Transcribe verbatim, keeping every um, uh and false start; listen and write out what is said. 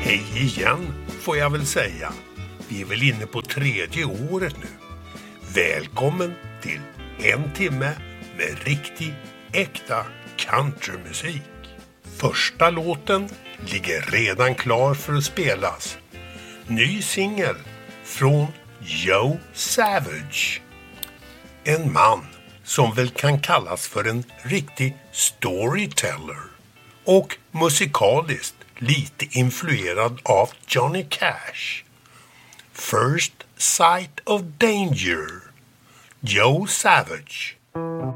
Hej igen, får jag väl säga. Vi är väl inne på tredje året nu. Välkommen till en timme med riktig, äkta countrymusik. Första låten ligger redan klar för att spelas. Ny singel från Joe Savage. En man som väl kan kallas för en riktig storyteller. Och musikaliskt lite influerad av Johnny Cash. First Sight of Danger. Joe Savage.